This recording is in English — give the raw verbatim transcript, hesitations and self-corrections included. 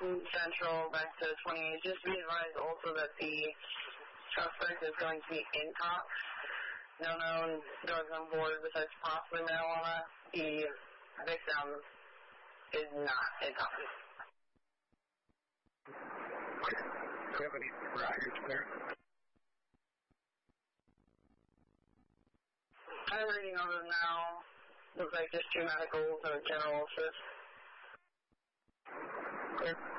Central back to twenty-eight. Just be advised also that the suspect is going to be intox. No known drugs on board besides possibly marijuana. The victim is not intoxicated. Do you have any riders there? I'm reading on them now. Looks like just two medicals and a general assist. Okay.